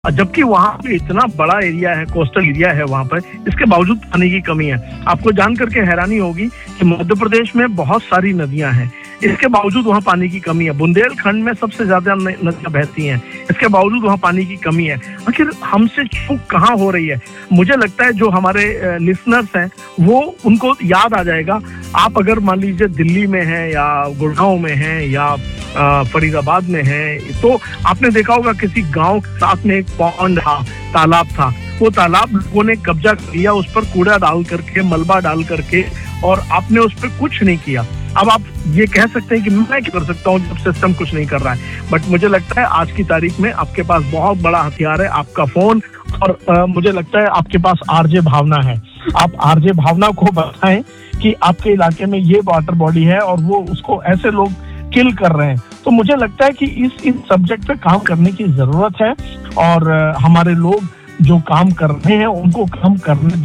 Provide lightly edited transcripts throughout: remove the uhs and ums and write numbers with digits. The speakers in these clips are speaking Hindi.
जबकि वहाँ पे इतना बड़ा एरिया है, कोस्टल एरिया है वहाँ पर, इसके बावजूद पानी की कमी है। आपको जान करके हैरानी होगी कि मध्य प्रदेश में बहुत सारी नदियां हैं, इसके बावजूद वहाँ पानी की कमी है। बुंदेलखंड में सबसे ज्यादा नदियां बहती हैं, इसके बावजूद वहाँ पानी की कमी है। आखिर हमसे चूक कहाँ हो रही है? मुझे लगता है जो हमारे लिसनर्स हैं वो उनको याद आ जाएगा। आप अगर मान लीजिए दिल्ली में हैं या गुड़गांव में हैं या फरीदाबाद में है, तो आपने देखा होगा किसी गांव के साथ में एक पॉन्ड था, तालाब था। वो तालाब लोगों ने कब्जा कर लिया, उस पर कूड़ा डाल करके, मलबा डाल करके, और आपने उस पर कुछ नहीं किया। अब आप ये कह सकते हैं कि मैं क्या कर सकता हूँ जब सिस्टम कुछ नहीं कर रहा है, बट मुझे लगता है आज की तारीख में आपके पास बहुत बड़ा हथियार है, आपका फोन, और मुझे लगता है आपके पास आरजे भावना है। आप आरजे भावना को बताएं कि आपके इलाके में ये वाटर बॉडी है और वो उसको ऐसे लोग किल कर रहे हैं। तो मुझे लगता है कि इस सब्जेक्ट पे काम करने की जरूरत है, और हमारे लोग जो काम कर रहे हैं उनको काम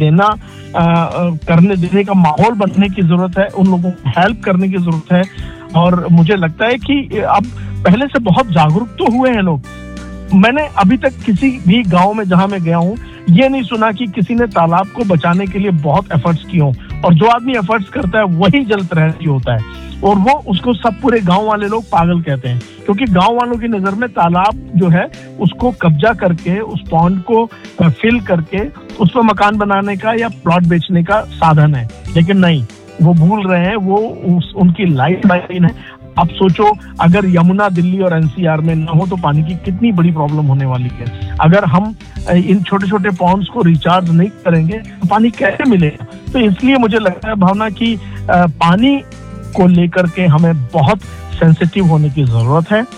करने देने का माहौल बनने की जरूरत है, उन लोगों को हेल्प करने की जरूरत है। और मुझे लगता है कि अब पहले से बहुत जागरूक तो हुए हैं लोग। मैंने अभी तक किसी भी गांव में जहां मैं गया हूं ये नहीं सुना कि किसी ने तालाब को बचाने के लिए बहुत एफर्ट्स किए हों, और जो आदमी एफर्ट्स करता है वही जलप्रहरी होता है, और वो उसको सब पूरे गांव वाले लोग पागल कहते हैं, क्योंकि गांव वालों की नजर में तालाब जो है उसको कब्जा करके, उस पॉन्ड को फिल करके उस पर मकान बनाने का या प्लॉट बेचने का साधन है। लेकिन नहीं, वो भूल रहे हैं वो उनकी लाइफ लाइन है। आप सोचो, अगर यमुना दिल्ली और एनसीआर में ना हो तो पानी की कितनी बड़ी प्रॉब्लम होने वाली है। अगर हम इन छोटे छोटे पॉन्ड्स को रिचार्ज नहीं करेंगे तो पानी कैसे मिलेगा? तो इसलिए मुझे लगता है भावना कि पानी को लेकर के हमें बहुत सेंसिटिव होने की जरूरत है,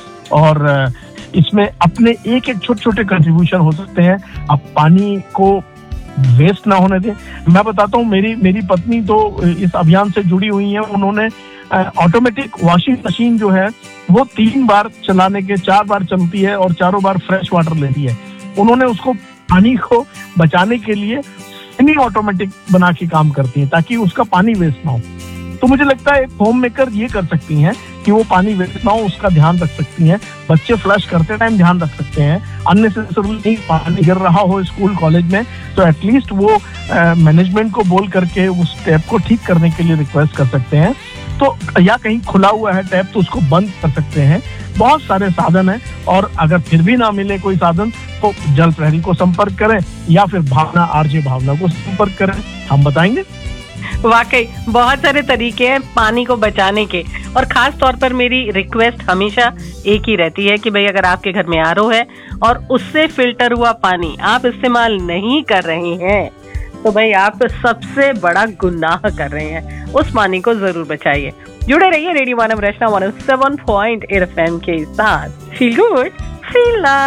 और इसमें अपने एक एक छोटे छोटे कंट्रीब्यूशन हो सकते हैं। आप पानी को वेस्ट ना होने दें। मैं बताता हूँ, मेरी पत्नी तो इस अभियान से जुड़ी हुई है। उन्होंने ऑटोमेटिक वॉशिंग मशीन जो है वो 3 बार चलाने के 4 बार चलती है और चारों बार फ्रेश वाटर लेती है। उन्होंने उसको पानी को बचाने के लिए सेमी ऑटोमेटिक बना के काम करती है ताकि उसका पानी वेस्ट ना हो। तो मुझे लगता है होम मेकर ये कर सकती हैं कि वो पानी वेस्ट ना हो, उसका ध्यान रख सकती हैं। बच्चे फ्लश करते टाइम ध्यान रख सकते हैं। अननेसेसरली पानी गिर रहा हो स्कूल कॉलेज में तो एटलीस्ट वो मैनेजमेंट को बोल करके उस टैप को ठीक करने के लिए रिक्वेस्ट कर सकते हैं। तो या कहीं खुला हुआ है टैप तो उसको बंद कर सकते हैं। बहुत सारे साधन हैं, और अगर फिर भी ना मिले कोई साधन तो जल प्रहरी को संपर्क करें या फिर आरजे भावना को संपर्क करें, हम बताएंगे। वाकई बहुत सारे तरीके हैं पानी को बचाने के, और खास तौर पर मेरी रिक्वेस्ट हमेशा एक ही रहती है कि भाई अगर आपके घर में आरओ है और उससे फिल्टर हुआ पानी आप इस्तेमाल नहीं कर रहे हैं तो भाई आप सबसे बड़ा गुनाह कर रहे हैं। उस पानी को जरूर बचाइए। जुड़े रहिए रेडियो मानव रचना 107.8 FM के साथ। Feel good, feel nice.